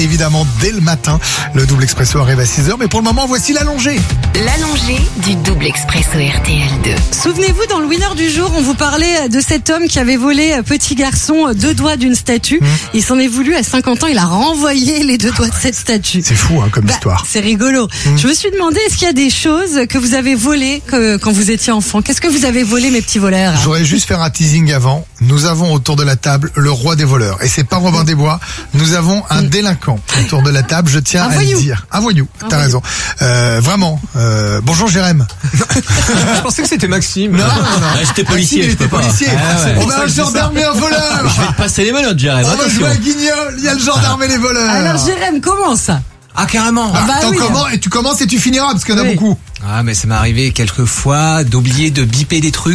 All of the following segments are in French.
Évidemment, dès le matin, le double expresso arrive à 6h. Mais pour le moment, voici l'allongé. L'allongé du double expresso RTL2. Souvenez-vous, dans le winner du jour, on vous parlait de cet homme qui avait volé petit garçon 2 doigts d'une statue. Il s'en est voulu à 50 ans, il a renvoyé les 2 doigts de cette statue. C'est fou, comme histoire. C'est rigolo. Je me suis demandé, est-ce qu'il y a des choses que vous avez volées quand vous étiez enfant? Qu'est-ce que vous avez volé, mes petits voleurs? Je voudrais juste faire un teasing avant. Nous avons autour de la table le roi des voleurs. Et c'est pas Robin des Bois. Nous avons un délinquant autour de la table, je tiens à le dire. Un voyou, t'as raison. Vraiment. Bonjour Jérém. Je pensais que c'était Maxime. Non. J'étais policier. Maxime, policier. On a un gendarme et un voleur. Je vais te passer les menottes, Jérém. On va jouer à Guignol. Il y a le gendarme et les voleurs. Alors Jérém, comment ça? Ah, carrément. Tu commences et tu finiras parce qu'il y en a beaucoup. Ah, mais ça m'est arrivé quelques fois d'oublier de biper des trucs.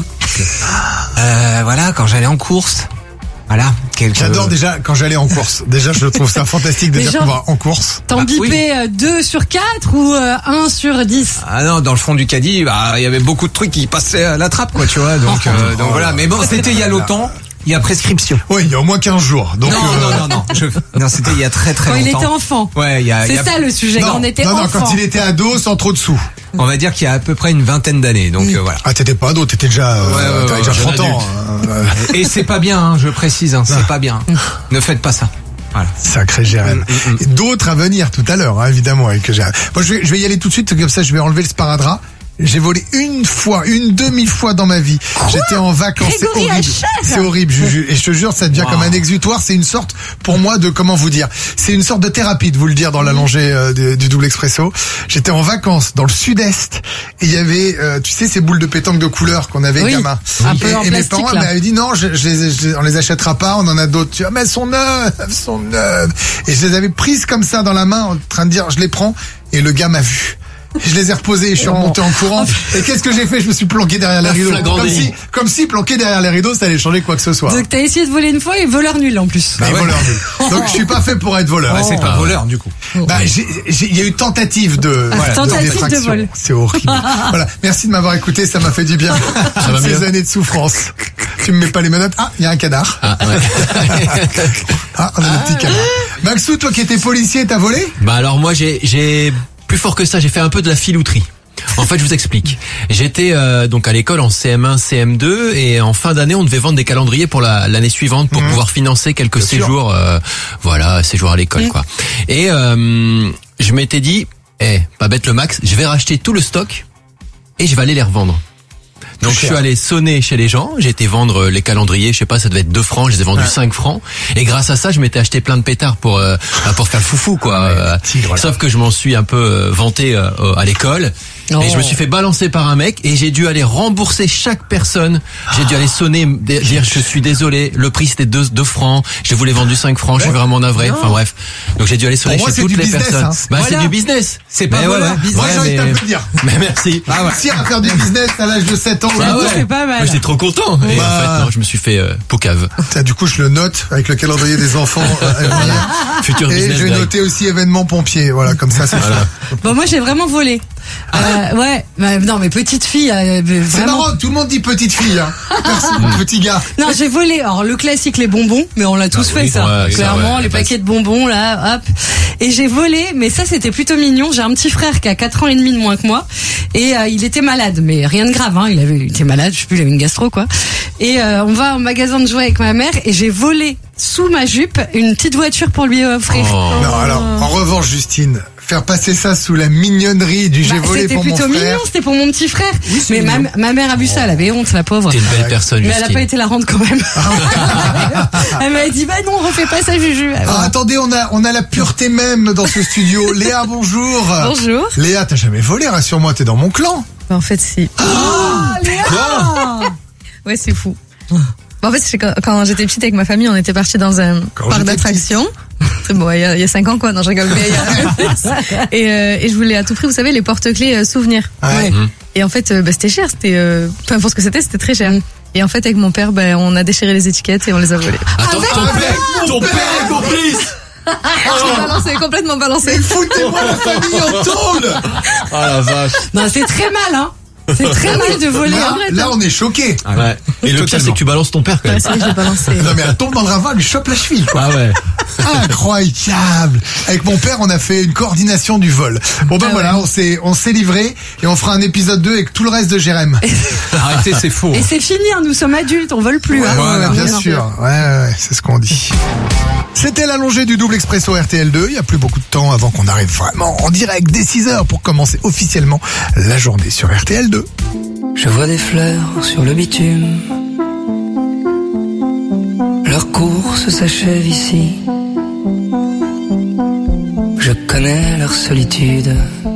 Voilà, quand j'allais en course. Voilà. J'adore déjà quand j'allais en course. Déjà, je trouve ça fantastique de dire qu'on va en course. T'en bipais 2 sur 4 ou 1 sur 10? Ah non, dans le fond du caddie, il y avait beaucoup de trucs qui passaient à la trappe, quoi, tu vois. Donc voilà. Mais bon, c'était il y a longtemps. Il y a prescription. Oui, il y a au moins 15 jours. Donc Non, c'était il y a très longtemps. Quand il était enfant. Ouais, c'est ça le sujet. Quand on était enfant. Quand il était ado, sans trop de sous. On va dire qu'il y a à peu près une vingtaine d'années. Donc voilà. Ah, t'étais pas ado, t'étais déjà, t'avais déjà 30 ans. Et c'est pas bien, je précise, c'est pas bien. Ne faites pas ça. Voilà. Sacré Jérém. D'autres à venir tout à l'heure, évidemment, avec Jérém. Moi, je vais y aller tout de suite, comme ça, je vais enlever le sparadrap. J'ai volé une demi-fois dans ma vie. J'étais en vacances, c'est horrible. C'est horrible, et je te jure, ça devient comme un exutoire. C'est une sorte, pour moi, de, comment vous dire, c'est une sorte de thérapie de vous le dire dans l'allongé du double expresso. J'étais en vacances dans le sud-est, et il y avait, tu sais, ces boules de pétanque de couleur qu'on avait gamin. Et mes parents m'avaient dit non, on les achètera pas, on en a d'autres. Tu vois, mais elles sont neuves. Et je les avais prises comme ça dans la main, en train de dire, je les prends, et le gars m'a vu. Je les ai reposés et je suis remonté en courant. Et qu'est-ce que j'ai fait? Je me suis planqué derrière les rideaux. Comme si planqué derrière les rideaux, ça allait changer quoi que ce soit. Donc t'as essayé de voler une fois et voleur nul en plus. Voleur nul. Donc je suis pas fait pour être voleur. C'est pas voleur du coup. Il y a eu tentative de vol. C'est horrible. Voilà. Merci de m'avoir écouté, ça m'a fait du bien. Ces années de souffrance. Tu me mets pas les menottes. Ah, il y a un canard. On a le petit canard. Maxou, toi qui étais policier, t'as volé? Alors moi j'ai plus fort que ça, j'ai fait un peu de la filouterie. En fait, je vous explique. J'étais donc à l'école en CM1, CM2 et en fin d'année, on devait vendre des calendriers pour l'année suivante pour pouvoir financer quelques séjours séjours à l'école quoi. Et je m'étais dit pas bête le max, je vais racheter tout le stock et je vais aller les revendre. Donc je suis allé sonner chez les gens, j'ai été vendre les calendriers, je sais pas, ça devait être 2 francs, je les ai vendus 5 francs. Et grâce à ça, je m'étais acheté plein de pétards pour faire le foufou quoi. Sauf que je m'en suis un peu vanté à l'école. Et je me suis fait balancer par un mec et j'ai dû aller rembourser chaque personne. J'ai dû aller sonner, dire je suis désolé, le prix c'était 2 francs, je voulais vendu 5 francs, je suis vraiment navré. Enfin bref. Donc j'ai dû aller sonner chez toutes les personnes. C'est du business. C'est pas voleur. Moi j'ai envie de te le dire. Mais merci. Si à faire du business à l'âge de 7 ans. C'est pas mal. Moi j'étais trop content. Et en fait non, je me suis fait poucave. Du coup je le note avec le calendrier des enfants. Futur business. Et je vais noter aussi événement pompier. Voilà, comme ça c'est fait. Bon, moi j'ai vraiment volé. Non mais petite fille. C'est marrant, tout le monde dit petite fille. Merci, petit gars. Non, j'ai volé. Alors le classique, les bonbons, mais on l'a tous fait ça. Clairement, les paquets de bonbons là, hop. Et j'ai volé, mais ça c'était plutôt mignon. J'ai un petit frère qui a 4 ans et demi de moins que moi, et il était malade, mais rien de grave. Il était malade, je sais plus, il avait une gastro quoi. Et on va au magasin de jouets avec ma mère, et j'ai volé sous ma jupe une petite voiture pour lui offrir. Non, alors en revanche, Justine, faire passer ça sous la mignonnerie du j'ai volé pour mon frère. C'était plutôt mignon, c'était pour mon petit frère. Oui, mais ma mère a vu ça, elle avait honte, la pauvre. T'es une belle personne, mais Justine. elle a pas été la rendre quand même. Elle m'a dit non, refais pas ça, Juju. Attendez, on a la pureté même dans ce studio. Léa, bonjour. Bonjour. Léa, t'as jamais volé, rassure-moi, t'es dans mon clan. En fait, si. Léa. Ouais, c'est fou. En fait, quand j'étais petite avec ma famille, on était partis dans un parc d'attractions. C'est bon, il y a 5 ans quoi, non je rigole. Et je voulais à tout prix, vous savez, les porte-clés souvenirs. Ouais. Et en fait, c'était cher, peu importe ce que c'était très cher. Et en fait, avec mon père, on a déchiré les étiquettes et on les a volées. Attends, ton père est complice. J'ai complètement balancé. Foutez-moi la famille en tôle. Oh la vache. Non, c'est très mal, hein. C'est très mal de voler. Là, on est choqués. Ah ouais. Et le pire, c'est que tu balances ton père quand même. C'est vrai que j'ai balancé. Non, mais elle tombe dans le ravin, elle lui chope la cheville, quoi. Ah ouais. Incroyable. Avec mon père, on a fait une coordination du vol. Bon ben voilà, on s'est livré et on fera un épisode 2 avec tout le reste de Jérém. Arrêtez, c'est faux. Et c'est fini, nous sommes adultes, on vole plus. Ouais, bien sûr. Ouais, c'est ce qu'on dit. C'était l'allongé du double expresso RTL2. Il n'y a plus beaucoup de temps avant qu'on arrive vraiment en direct dès 6h pour commencer officiellement la journée sur RTL2. Je vois des fleurs sur le bitume. Leur course s'achève ici. Je connais leur solitude.